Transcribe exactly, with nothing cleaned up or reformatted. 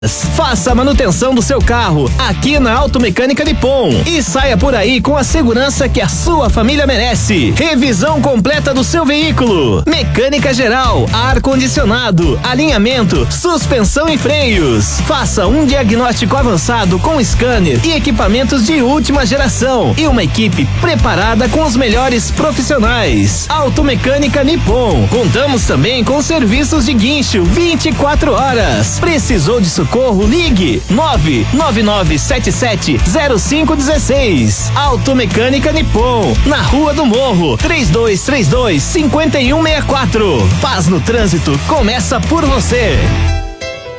Faça a manutenção do seu carro aqui na Automecânica Nippon e saia por aí com a segurança que a sua família merece. Revisão completa do seu veículo, mecânica geral, ar-condicionado, alinhamento, suspensão e freios. Faça um diagnóstico avançado com scanner e equipamentos de última geração e uma equipe preparada com os melhores profissionais. Automecânica Nippon. Contamos também com serviços de guincho vinte e quatro horas. Precisou de socorro? Ligue nove nove nove sete sete zero cinco um seis. Automecânica Nippon, na Rua do Morro, três dois três dois, cinco um seis quatro. Paz no trânsito começa por você.